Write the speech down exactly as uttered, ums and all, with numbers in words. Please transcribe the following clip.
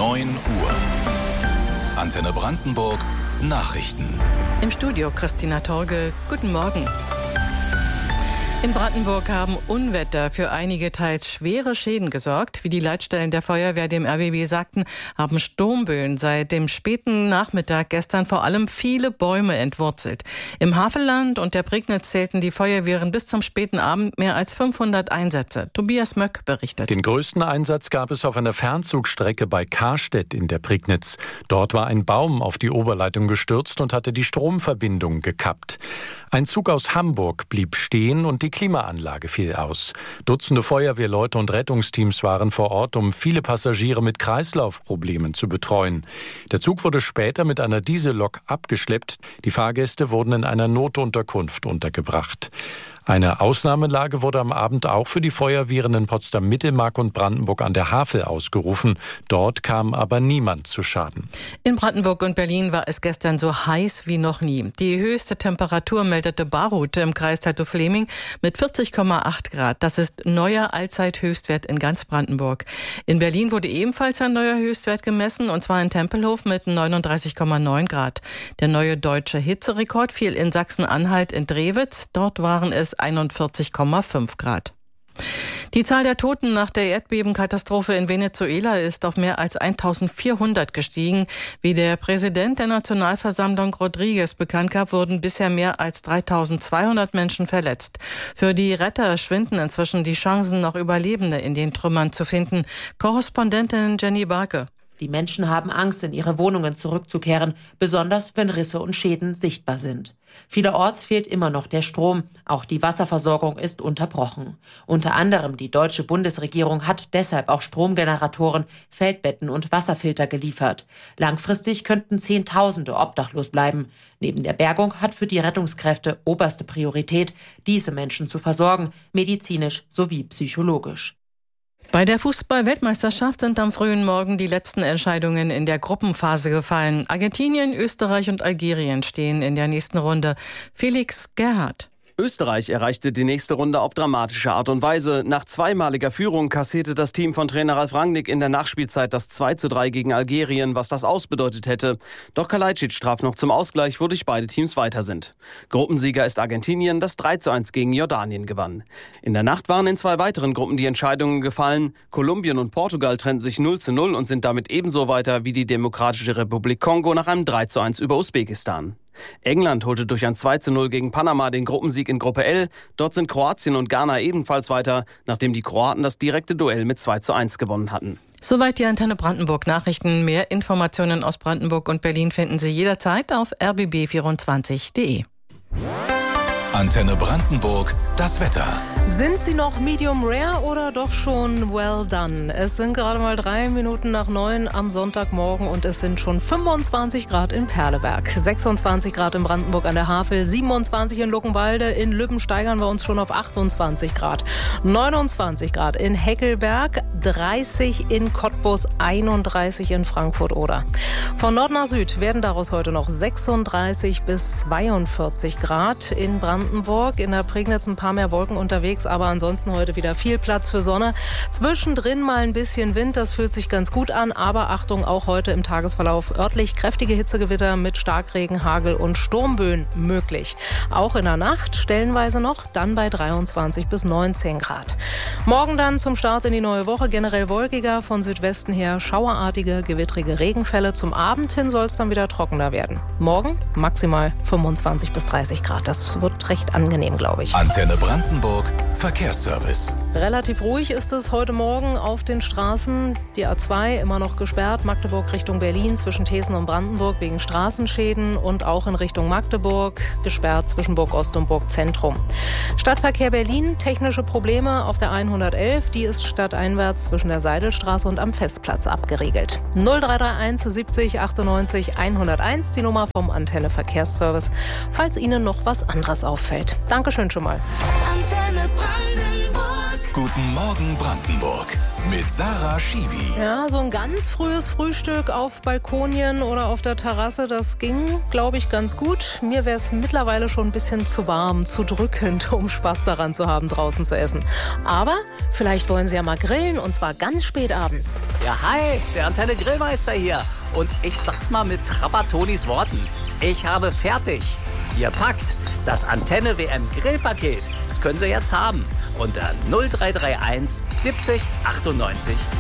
neun Uhr. Antenne Brandenburg Nachrichten. Im Studio Christina Torge. Guten Morgen. In Brandenburg haben Unwetter für einige teils schwere Schäden gesorgt. Wie die Leitstellen der Feuerwehr dem R B B sagten, haben Sturmböen seit dem späten Nachmittag gestern vor allem viele Bäume entwurzelt. Im Havelland und der Prignitz zählten die Feuerwehren bis zum späten Abend mehr als fünfhundert Einsätze. Tobias Möck berichtet. Den größten Einsatz gab es auf einer Fernzugstrecke bei Karstedt in der Prignitz. Dort war ein Baum auf die Oberleitung gestürzt und hatte die Stromverbindung gekappt. Ein Zug aus Hamburg blieb stehen und die Klimaanlage fiel aus. Dutzende Feuerwehrleute und Rettungsteams waren vor Ort, um viele Passagiere mit Kreislaufproblemen zu betreuen. Der Zug wurde später mit einer Diesellok abgeschleppt. Die Fahrgäste wurden in einer Notunterkunft untergebracht. Eine Ausnahmelage wurde am Abend auch für die Feuerwehren in Potsdam-Mittelmark und Brandenburg an der Havel ausgerufen. Dort kam aber niemand zu Schaden. In Brandenburg und Berlin war es gestern so heiß wie noch nie. Die höchste Temperatur meldete Barut im Kreis Teitow-Fleming mit vierzig Komma acht Grad. Das ist neuer Allzeithöchstwert in ganz Brandenburg. In Berlin wurde ebenfalls ein neuer Höchstwert gemessen, und zwar in Tempelhof mit neununddreißig Komma neun Grad. Der neue deutsche Hitzerekord fiel in Sachsen-Anhalt in Drewitz. Dort waren es einundvierzig Komma fünf Grad. Die Zahl der Toten nach der Erdbebenkatastrophe in Venezuela ist auf mehr als eintausendvierhundert gestiegen. Wie der Präsident der Nationalversammlung Rodriguez bekannt gab, wurden bisher mehr als dreitausendzweihundert Menschen verletzt. Für die Retter schwinden inzwischen die Chancen, noch Überlebende in den Trümmern zu finden. Korrespondentin Jenny Barke. Die Menschen haben Angst, in ihre Wohnungen zurückzukehren, besonders wenn Risse und Schäden sichtbar sind. Vielerorts fehlt immer noch der Strom, auch die Wasserversorgung ist unterbrochen. Unter anderem die deutsche Bundesregierung hat deshalb auch Stromgeneratoren, Feldbetten und Wasserfilter geliefert. Langfristig könnten Zehntausende obdachlos bleiben. Neben der Bergung hat für die Rettungskräfte oberste Priorität, diese Menschen zu versorgen, medizinisch sowie psychologisch. Bei der Fußball-Weltmeisterschaft sind am frühen Morgen die letzten Entscheidungen in der Gruppenphase gefallen. Argentinien, Österreich und Algerien stehen in der nächsten Runde. Felix Gerhardt. Österreich erreichte die nächste Runde auf dramatische Art und Weise. Nach zweimaliger Führung kassierte das Team von Trainer Ralf Rangnick in der Nachspielzeit das zwei zu drei gegen Algerien, was das ausbedeutet hätte. Doch Kalajdzic traf noch zum Ausgleich, wodurch beide Teams weiter sind. Gruppensieger ist Argentinien, das drei zu eins gegen Jordanien gewann. In der Nacht waren in zwei weiteren Gruppen die Entscheidungen gefallen. Kolumbien und Portugal trennten sich null zu null und sind damit ebenso weiter wie die Demokratische Republik Kongo nach einem drei zu eins über Usbekistan. England holte durch ein zwei zu null gegen Panama den Gruppensieg in Gruppe L. Dort sind Kroatien und Ghana ebenfalls weiter, nachdem die Kroaten das direkte Duell mit zwei zu eins gewonnen hatten. Soweit die Antenne Brandenburg Nachrichten. Mehr Informationen aus Brandenburg und Berlin finden Sie jederzeit auf r b b vierundzwanzig punkt d e. Antenne Brandenburg, das Wetter. Sind Sie noch Medium Rare oder doch schon well done? Es sind gerade mal drei Minuten nach neun am Sonntagmorgen und es sind schon fünfundzwanzig Grad in Perleberg, sechsundzwanzig Grad in Brandenburg an der Havel, siebenundzwanzig in Luckenwalde, in Lübben steigern wir uns schon auf achtundzwanzig Grad, neunundzwanzig Grad in Heckelberg, dreißig in Cottbus, einunddreißig in Frankfurt-Oder. Von Nord nach Süd werden daraus heute noch sechsunddreißig bis zweiundvierzig Grad in Brandenburg, in der Prignitz ein paar mehr Wolken unterwegs, aber ansonsten heute wieder viel Platz für Sonne. Zwischendrin mal ein bisschen Wind, das fühlt sich ganz gut an, aber Achtung, auch heute im Tagesverlauf örtlich kräftige Hitzegewitter mit Starkregen, Hagel und Sturmböen möglich. Auch in der Nacht stellenweise noch, dann bei dreiundzwanzig bis neunzehn Grad. Morgen dann zum Start in die neue Woche generell wolkiger, von Südwesten her schauerartige, gewittrige Regenfälle. Zum Abend hin soll es dann wieder trockener werden. Morgen maximal fünfundzwanzig bis dreißig Grad. Das wird recht angenehm, glaube ich. Antenne Brandenburg, Verkehrsservice. Relativ ruhig ist es heute Morgen auf den Straßen. Die A zwei immer noch gesperrt, Magdeburg Richtung Berlin zwischen Thesen und Brandenburg wegen Straßenschäden und auch in Richtung Magdeburg gesperrt zwischen Burg Ost und Burg Zentrum. Stadtverkehr Berlin, technische Probleme auf der hundertelf, die ist stadteinwärts zwischen der Seidelstraße und am Festplatz abgeriegelt. null drei drei eins siebzig achtundneunzig hunderteins, die Nummer vom Antenne Verkehrsservice, falls Ihnen noch was anderes auffällt. Dankeschön schon mal. Antenne Brandenburg. Guten Morgen Brandenburg mit Sarah Schiwi. Ja, so ein ganz frühes Frühstück auf Balkonien oder auf der Terrasse, das ging, glaube ich, ganz gut. Mir wäre es mittlerweile schon ein bisschen zu warm, zu drückend, um Spaß daran zu haben, draußen zu essen. Aber vielleicht wollen Sie ja mal grillen, und zwar ganz spät abends. Ja, hi, der Antenne Grillmeister hier. Und ich sag's mal mit Trappatonis Worten. Ich habe fertig. Ihr packt das Antenne W M Grillpaket. Das können Sie jetzt haben. Unter null drei drei eins siebzig achtundneunzig